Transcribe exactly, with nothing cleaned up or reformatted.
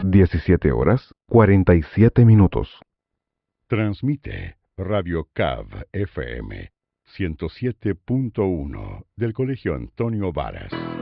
diecisiete horas cuarenta y siete minutos. Transmite Radio C A V F M ciento siete punto uno del Colegio Antonio Varas.